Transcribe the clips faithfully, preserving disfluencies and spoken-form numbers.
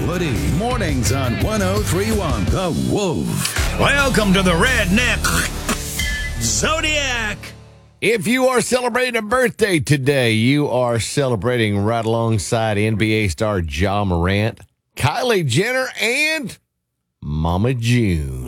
Woody. Mornings on one oh three one The Wolf. Welcome to the Redneck Zodiac. If you are celebrating a birthday today, you are celebrating right alongside N B A star Ja Morant, Kylie Jenner, and Mama June.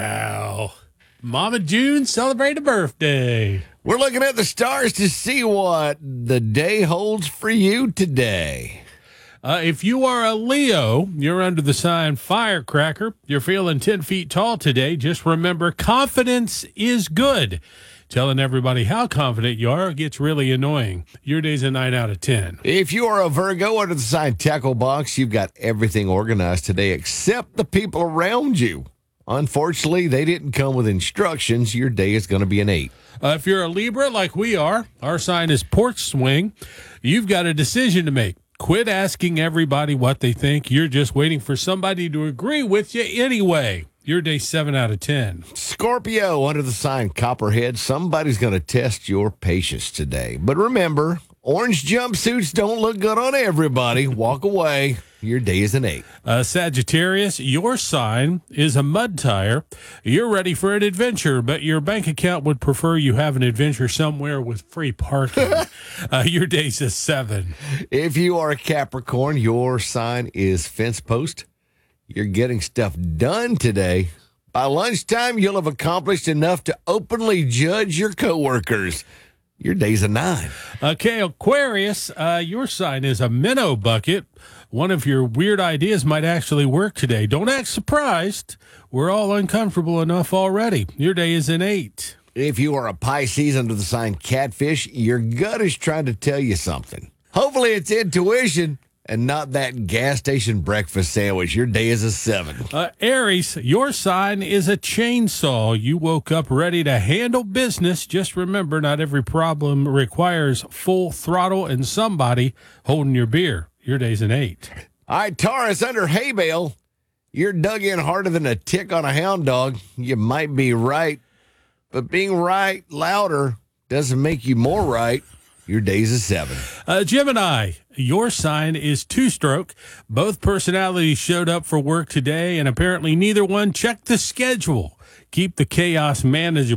Wow. Mama June celebrated a birthday. We're looking at the stars to see what the day holds for you today. Uh, if you are a Leo, you're under the sign Firecracker. You're feeling ten feet tall today. Just remember, confidence is good. Telling everybody how confident you are gets really annoying. Your day's a nine out of ten. If you are a Virgo under the sign Tackle Box, you've got everything organized today except the people around you. Unfortunately, they didn't come with instructions. Your day is going to be an eight. Uh, if you're a Libra like we are, our sign is Porch Swing. You've got a decision to make. Quit asking everybody what they think. You're just waiting for somebody to agree with you anyway. Your day seven out of ten. Scorpio under the sign Copperhead. Somebody's going to test your patience today. But remember, orange jumpsuits don't look good on everybody. Walk away. Your day is an eight. Uh, Sagittarius, your sign is a mud tire. You're ready for an adventure, but your bank account would prefer you have an adventure somewhere with free parking. uh, your day's a seven. If you are a Capricorn, your sign is Fence Post. You're getting stuff done today. By lunchtime, you'll have accomplished enough to openly judge your coworkers. Your day's a nine. Okay, Aquarius, uh, your sign is a minnow bucket. One of your weird ideas might actually work today. Don't act surprised. We're all uncomfortable enough already. Your day is an eight. If you are a Pisces under the sign Catfish, your gut is trying to tell you something. Hopefully it's intuition and not that gas station breakfast sandwich. Your day is a seven. Uh, Aries, your sign is a chainsaw. You woke up ready to handle business. Just remember, not every problem requires full throttle and somebody holding your beer. Your day's an eight. All right, Taurus under hay bale. You're dug in harder than a tick on a hound dog. You might be right, but being right louder doesn't make you more right. Your day's a seven. Uh, Gemini, your sign is two-stroke. Both personalities showed up for work today, and apparently neither one checked the schedule. Keep the chaos manageable.